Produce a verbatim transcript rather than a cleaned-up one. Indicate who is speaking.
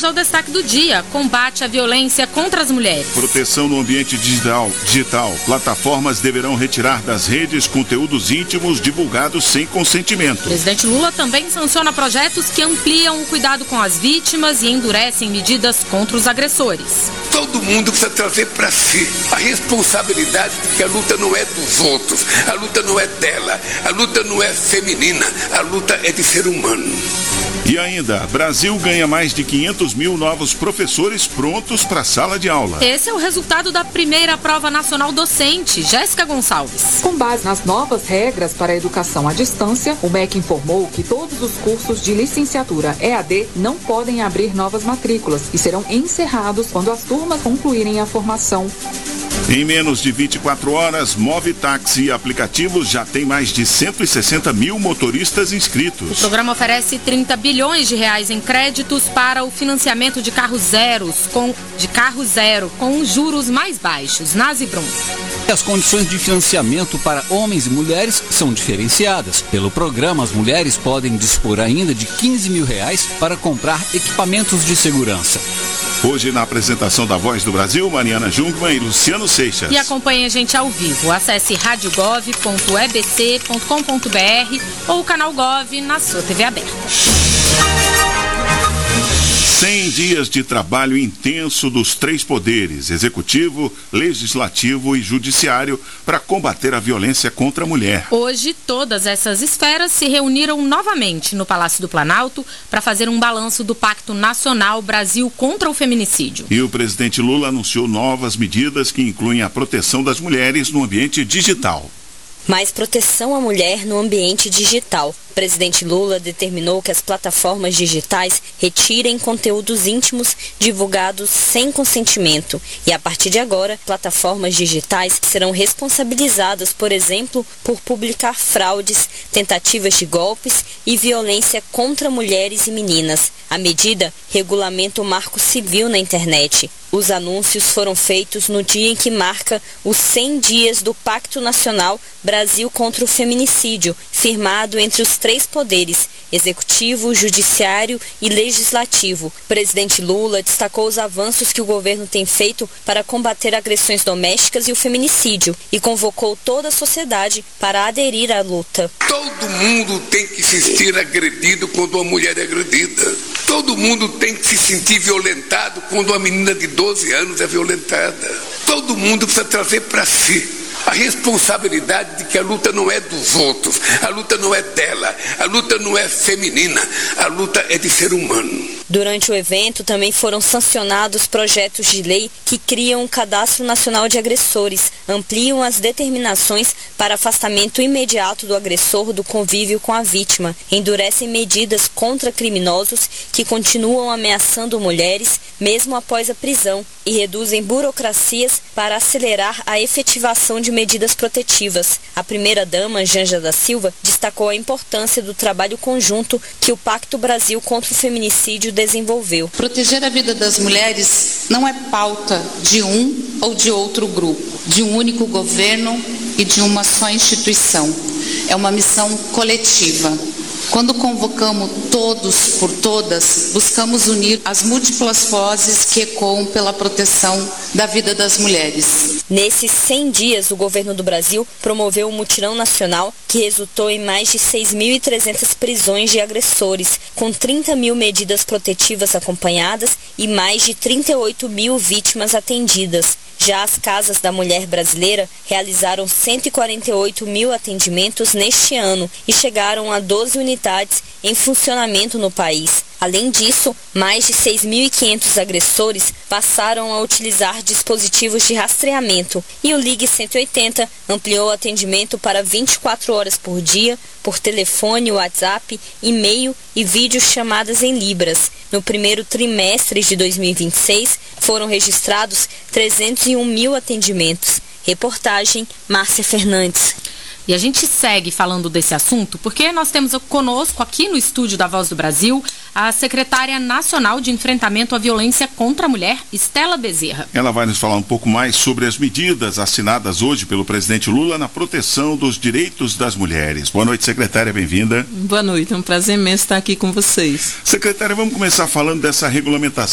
Speaker 1: ao destaque do dia: combate à violência contra as mulheres.
Speaker 2: Proteção no ambiente digital. digital. Plataformas deverão retirar das redes conteúdos íntimos divulgados sem consentimento.
Speaker 1: O presidente Lula também sanciona projetos que ampliam o cuidado com as vítimas e endurecem medidas contra os agressores.
Speaker 3: Todo mundo precisa trazer para si a responsabilidade de que a luta não é dos outros, a luta não é dela, a luta não é feminina, a luta é de ser humano.
Speaker 2: E ainda, Brasil ganha mais de quinhentos mil novos professores prontos para a sala de aula.
Speaker 1: Esse é o resultado da primeira prova nacional docente. Jéssica Gonçalves.
Speaker 4: Com base nas novas regras para a educação à distância, o M E C informou que todos os cursos de licenciatura E A D não podem abrir novas matrículas e serão encerrados quando as turmas concluírem a formação.
Speaker 2: Em menos de vinte e quatro horas, Movitaxi e aplicativos já tem mais de cento e sessenta mil motoristas inscritos.
Speaker 1: O programa oferece trinta bilhões de reais em créditos para o financiamento de carros zeros, com, de carro zero, com juros mais baixos. Nazibrum.
Speaker 5: As condições de financiamento para homens e mulheres são diferenciadas. Pelo programa, as mulheres podem dispor ainda de quinze mil reais para comprar equipamentos de segurança.
Speaker 2: Hoje, na apresentação da Voz do Brasil, Mariana Jungmann e Luciano Seixas.
Speaker 1: E acompanhe a gente ao vivo. Acesse rádio gov ponto e b c ponto com ponto b r ou o canal Gov na sua T V aberta.
Speaker 2: cem dias de trabalho intenso dos três poderes, executivo, legislativo e judiciário, para combater a violência contra a mulher.
Speaker 1: Hoje, todas essas esferas se reuniram novamente no Palácio do Planalto para fazer um balanço do Pacto Nacional Brasil contra o Feminicídio.
Speaker 2: E o presidente Lula anunciou novas medidas que incluem a proteção das mulheres no ambiente digital.
Speaker 6: Mais proteção à mulher no ambiente digital. O presidente Lula determinou que as plataformas digitais retirem conteúdos íntimos divulgados sem consentimento. E a partir de agora, plataformas digitais serão responsabilizadas, por exemplo, por publicar fraudes, tentativas de golpes e violência contra mulheres e meninas. A medida regulamenta o marco civil na internet. Os anúncios foram feitos no dia em que marca os cem dias do Pacto Nacional Brasil contra o Feminicídio, firmado entre os três poderes, executivo, judiciário e legislativo. O presidente Lula destacou os avanços que o governo tem feito para combater agressões domésticas e o feminicídio e convocou toda a sociedade para aderir à luta.
Speaker 3: Todo mundo tem que se sentir agredido quando uma mulher é agredida. Todo mundo tem que se sentir violentado quando uma menina de doze anos é violentada. Todo mundo precisa trazer para si a responsabilidade de que a luta não é dos outros, a luta não é dela, a luta não é feminina, a luta é de ser humano.
Speaker 6: Durante o evento também foram sancionados projetos de lei que criam um cadastro nacional de agressores, ampliam as determinações para afastamento imediato do agressor do convívio com a vítima, endurecem medidas contra criminosos que continuam ameaçando mulheres mesmo após a prisão e reduzem burocracias para acelerar a efetivação de medidas protetivas. A primeira-dama, Janja da Silva, destacou a importância do trabalho conjunto que o Pacto Brasil contra o Feminicídio desenvolveu.
Speaker 7: Proteger a vida das mulheres não é pauta de um ou de outro grupo, de um único governo e de uma só instituição. É uma missão coletiva. Quando convocamos todos por todas, buscamos unir as múltiplas vozes que ecoam pela proteção da vida das mulheres.
Speaker 6: Nesses cem dias, o governo do Brasil promoveu um mutirão nacional que resultou em mais de seis mil e trezentas prisões de agressores, com trinta mil medidas protetivas acompanhadas e mais de trinta e oito mil vítimas atendidas. Já as Casas da Mulher Brasileira realizaram cento e quarenta e oito mil atendimentos neste ano e chegaram a doze unidades em funcionamento no país. Além disso, mais de seis mil e quinhentos agressores passaram a utilizar dispositivos de rastreamento e o Ligue cento e oitenta ampliou o atendimento para vinte e quatro horas por dia por telefone, WhatsApp, e-mail e videochamadas em libras. No primeiro trimestre de dois mil e vinte e seis, foram registrados trezentos e um mil atendimentos. Reportagem Márcia Fernandes.
Speaker 1: E a gente segue falando desse assunto porque nós temos conosco aqui no estúdio da Voz do Brasil a secretária nacional de enfrentamento à violência contra a mulher, Estela Bezerra.
Speaker 2: Ela vai nos falar um pouco mais sobre as medidas assinadas hoje pelo presidente Lula na proteção dos direitos das mulheres. Boa noite, secretária, bem-vinda.
Speaker 8: Boa noite, é um prazer imenso estar aqui com vocês.
Speaker 2: Secretária, vamos começar falando dessa regulamentação